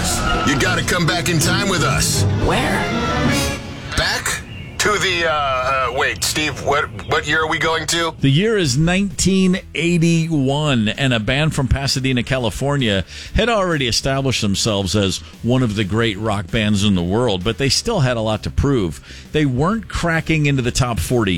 years. You got to come back in time with us. Where? Back to the, wait, Steve, what year are we going to? The year is 1981, and a band from Pasadena, California had already established themselves as one of the great rock bands in the world, but they still had a lot to prove. They weren't cracking into the top 40